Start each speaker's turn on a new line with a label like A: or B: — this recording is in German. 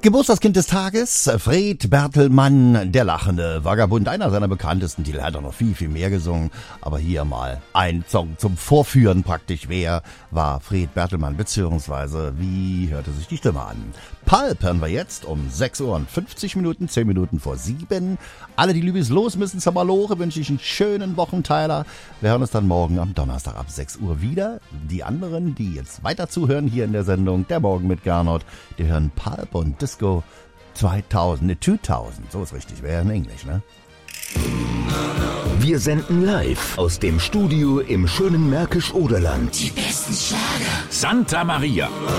A: Geburtstagskind des Tages, Fred Bertelmann, der lachende Vagabund, einer seiner bekanntesten Titel. Er hat auch noch viel, viel mehr gesungen, aber hier mal ein Song zum Vorführen praktisch. Wer war Fred Bertelmann, beziehungsweise wie hörte sich die Stimme an? Pulp hören wir jetzt um 6 Uhr und 50 Minuten, 10 Minuten vor 7. Alle, die Lübis los müssen zur Malore, wünsche ich einen schönen Wochenteiler. Wir hören uns dann morgen am Donnerstag ab 6 Uhr wieder. Die anderen, die jetzt weiter zuhören hier in der Sendung, der Morgen mit Gernot, die hören Pulp und Disco 2000, so ist richtig, wäre in Englisch, ne?
B: Wir senden live aus dem Studio im schönen Märkisch-Oderland.
C: Die besten Schlager.
D: Santa Maria.